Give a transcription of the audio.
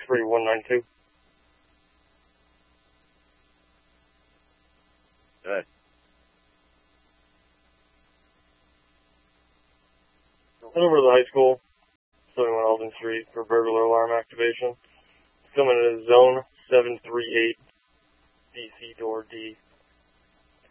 63192. Good. Head over to the high school, 71 Alden Street, for burglar alarm activation. It's coming in zone 738, DC door D.